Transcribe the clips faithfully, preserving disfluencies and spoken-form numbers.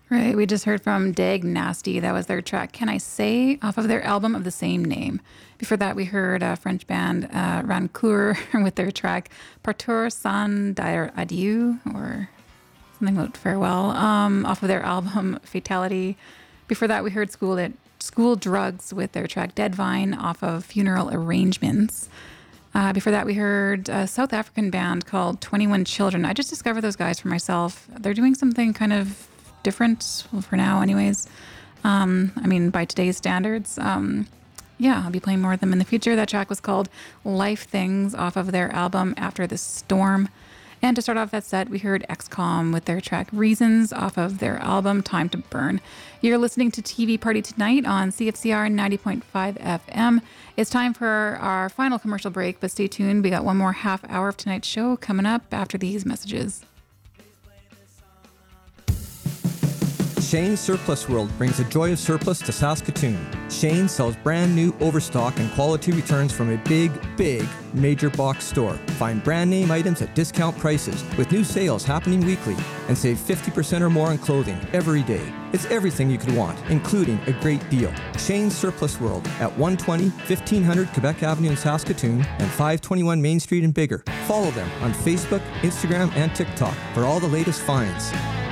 Right, we just heard from Dag Nasty. That was their track Can I Say off of their album of the same name. Before that, we heard a French band uh, Rancour with their track Partout sans dire adieu, or something about farewell, um, off of their album Fatality. Before that, we heard School at School Drugs with their track Dead Vine off of Funeral Arrangements. Uh, before that, we heard a South African band called twenty-one Children. I just discovered those guys for myself. They're doing something kind of different, well, for now anyways. Um, I mean, by today's standards. Um, yeah, I'll be playing more of them in the future. That track was called Life Things off of their album After the Storm. And to start off that set, we heard X COM with their track Reasons off of their album Time to Burn. You're listening to T V Party Tonight on C F C R ninety point five F M. It's time for our final commercial break, but stay tuned. We got one more half hour of tonight's show coming up after these messages. Shane's Surplus World brings the joy of surplus to Saskatoon. Shane sells brand new overstock and quality returns from a big, big major box store. Find brand name items at discount prices with new sales happening weekly and save fifty percent or more on clothing every day. It's everything you could want, including a great deal. Shane's Surplus World at one twenty, fifteen hundred Quebec Avenue in Saskatoon and five twenty-one Main Street in Bigger. Follow them on Facebook, Instagram, and TikTok for all the latest finds.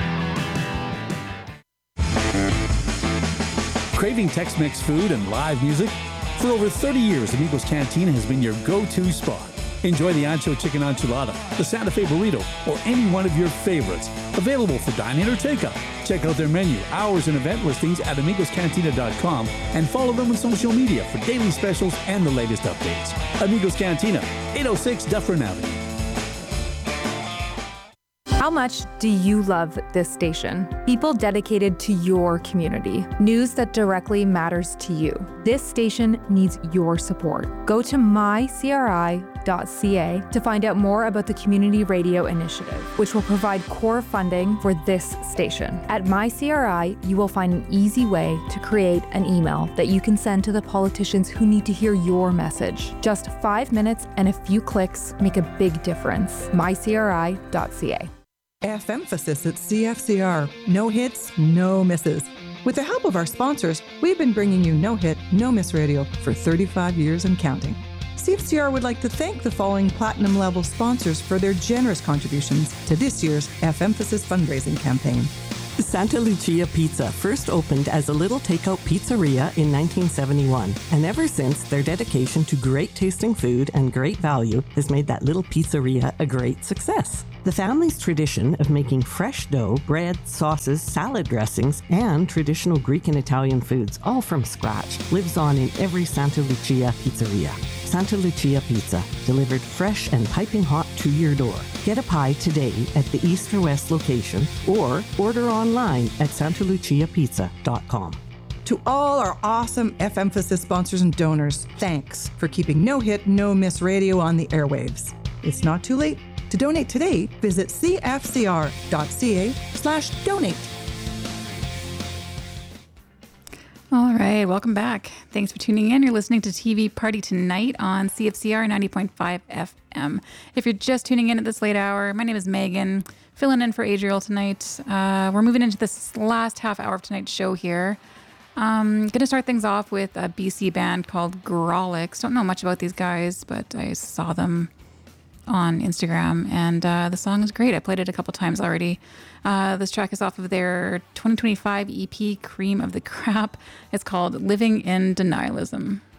Craving Tex-Mex food and live music? For over thirty years, Amigos Cantina has been your go-to spot. Enjoy the Ancho Chicken Enchilada, the Santa Fe Burrito, or any one of your favorites. Available for dine-in or takeout. Check out their menu, hours, and event listings at amigos cantina dot com and follow them on social media for daily specials and the latest updates. Amigos Cantina, eight oh six Dufferin Avenue. How much do you love this station? People dedicated to your community. News that directly matters to you. This station needs your support. Go to my c r i dot c a to find out more about the Community Radio Initiative, which will provide core funding for this station. At MyCRI, you will find an easy way to create an email that you can send to the politicians who need to hear your message. Just five minutes and a few clicks make a big difference. my c r i dot c a. F-emphasis at C F C R. No hits, no misses. With the help of our sponsors, we've been bringing you No Hit, No Miss Radio for thirty-five years and counting. C F C R would like to thank the following platinum level sponsors for their generous contributions to this year's F-emphasis fundraising campaign. Santa Lucia Pizza first opened as a little takeout pizzeria in nineteen seventy-one, and ever since, their dedication to great tasting food and great value has made that little pizzeria a great success. The family's tradition of making fresh dough, bread, sauces, salad dressings, and traditional Greek and Italian foods, all from scratch, lives on in every Santa Lucia pizzeria. Santa Lucia Pizza, delivered fresh and piping hot to your door. Get a pie today at the East or West location or order online at santa lucia pizza dot com. To all our awesome F-emphasis sponsors and donors, thanks for keeping No Hit, No Miss Radio on the airwaves. It's not too late. To donate today, visit c f c r dot c a slash donate. All right, welcome back. Thanks for tuning in. You're listening to T V Party Tonight on C F C R ninety point five F M. If you're just tuning in at this late hour, my name is Megan, filling in for Adriel tonight. Uh, we're moving into this last half hour of tonight's show here. Um, going to start things off with a B C band called Grolix. Don't know much about these guys, but I saw them on Instagram, and uh, the song is great. I played it a couple times already. Uh, this track is off of their twenty twenty-five E P, Cream of the Crap. It's called Living in Denialism.